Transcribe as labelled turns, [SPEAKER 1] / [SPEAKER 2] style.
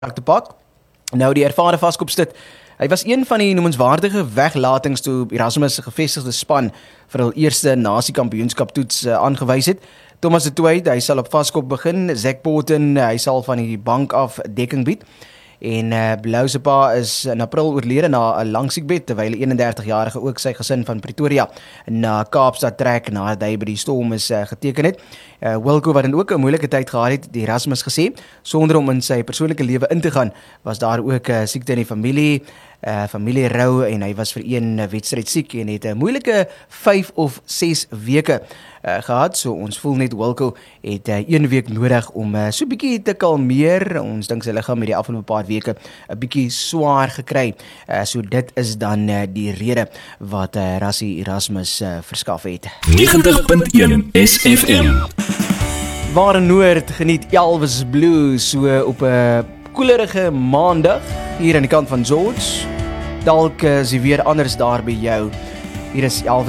[SPEAKER 1] te pak. Nou die ervare vaskopstit, hy was een van die noemenswaardige weglatings toe Erasmus se gevestigde span vir hul eerste nasiekampioenskap toets aangewys het. Thomas de Toey, hy sal op vaskop begin, Zach Porten, hy sal van die bank af dekking bied. En Blou se pa is in April oorlede na 'n lang siekbed, terwyl 31-jarige ook sy gesin van Pretoria na Kaapstad trek nadat hy by die Storm is geteken het. Wilco, wat dan ook 'n moeilike tyd gehad het, die Erasmus gesê, sonder om in sy persoonlike lewe in te gaan, was daar ook siekte in die familierou en hy was vir een wedstryd siek en het 'n moeilike 5 of 6 weke gehad. So ons voel net Wilco het 1 week nodig om so 'n bietjie te kalmeer. Ons dink sy liggaam met die afgelope paar weke 'n bietjie swaar gekry. So dit is dan die rede wat Rassie Erasmus verskaf het.
[SPEAKER 2] 90.1 SFM.
[SPEAKER 1] Waar in Noord geniet Elvis Blues so op 'n koelerige maandag hier aan die kant van George. Dalk is die weer anders daar by jou. Hier is Elvis